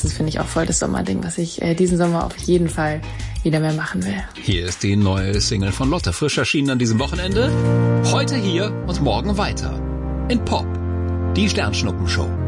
Tanzen finde ich auch voll das Sommerding, was ich diesen Sommer auf jeden Fall wieder mehr machen will. Hier ist die neue Single von Lotte, frisch erschienen an diesem Wochenende. Heute hier und morgen weiter. In Pop, die Sternschnuppen-Show.